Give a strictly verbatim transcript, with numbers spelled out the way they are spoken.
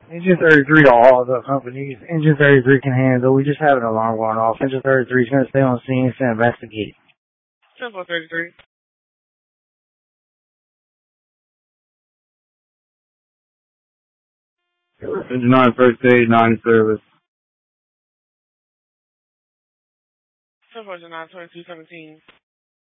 Engine thirty-three to all the companies. Engine thirty-three can handle. We just have an alarm going off. Engine thirty-three is going to stay on scene to investigate. ten four thirty-three. Engine nine first aid, nine service. ten four nine twenty-two seventeen.